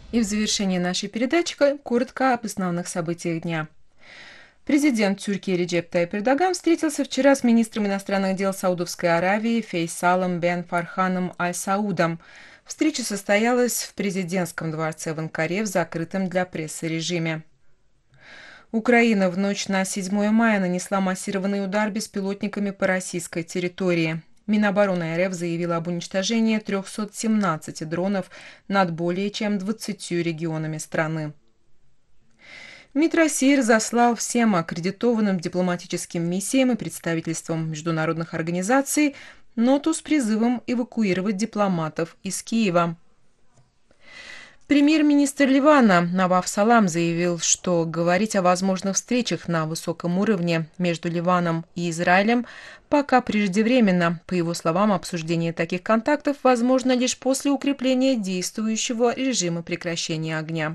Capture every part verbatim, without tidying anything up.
И в завершении нашей передачи коротко об основных событиях дня. Президент Тюркии Реджеп Тайип Эрдоган встретился вчера с министром иностранных дел Саудовской Аравии Фейсалом бен Фарханом Аль-Саудом. Встреча состоялась в президентском дворце в Анкаре в закрытом для прессы режиме. Украина в ночь на седьмое мая нанесла массированный удар беспилотниками по российской территории. Минобороны РФ заявила об уничтожении трёхсот семнадцати дронов над более чем двадцатью регионами страны. МИД России разослал всем аккредитованным дипломатическим миссиям и представительствам международных организаций ноту с призывом эвакуировать дипломатов из Киева. Премьер-министр Ливана Наваф Салам заявил, что говорить о возможных встречах на высоком уровне между Ливаном и Израилем пока преждевременно. По его словам, обсуждение таких контактов возможно лишь после укрепления действующего режима прекращения огня.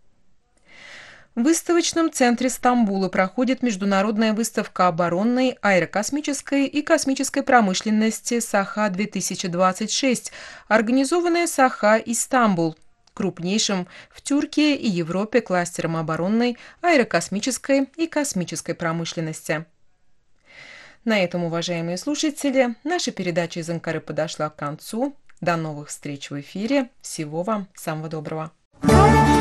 В выставочном центре Стамбула проходит международная выставка оборонной, аэрокосмической и космической промышленности «Саха-две тысячи двадцать шесть», организованная «Саха Истамбул», крупнейшим в Тюркии и Европе кластером оборонной, аэрокосмической и космической промышленности. На этом, уважаемые слушатели, наша передача из Анкары подошла к концу. До новых встреч в эфире. Всего вам самого доброго.